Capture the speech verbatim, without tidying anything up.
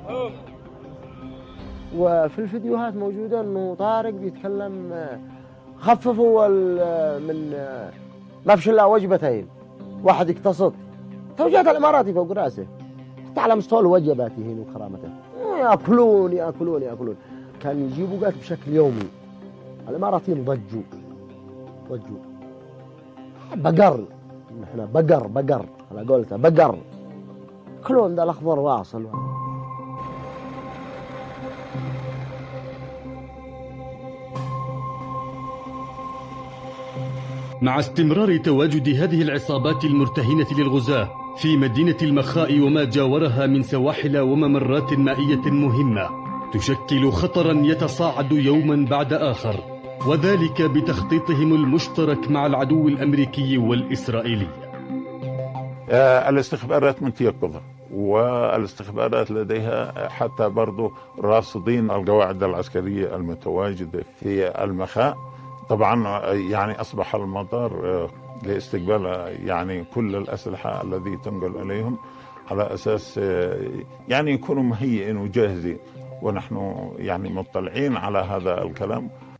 وفي الفيديوهات موجودة أنه طارق بيتكلم خففوا من ما فيش إلا وجبتين، واحد يقتصد. توجيهات الإماراتي فوق رأسه حتى على مستوى الوجباتي هنا وكرامته، يأكلون يأكلون يأكلون. كان يجيبوا قات بشكل يومي. الإماراتيين ضجوا ضجوا بقر، نحن بقر بقر على قولته بقر، كلون ده الأخضر واصل. مع استمرار تواجد هذه العصابات المرتهنة للغزاة في مدينة المخاء وما جاورها من سواحل وممرات مائية مهمة، تشكل خطرا يتصاعد يوما بعد آخر، وذلك بتخطيطهم المشترك مع العدو الأمريكي والإسرائيلي. الاستخبارات متيقظة، والاستخبارات لديها حتى برضو راصدين القواعد العسكرية المتواجدة في المخاء. طبعا يعني أصبح المطار لاستقبال يعني كل الأسلحة الذي تنقل إليهم على أساس يعني يكونوا مهيئين وجاهزين، ونحن يعني مطلعين على هذا الكلام.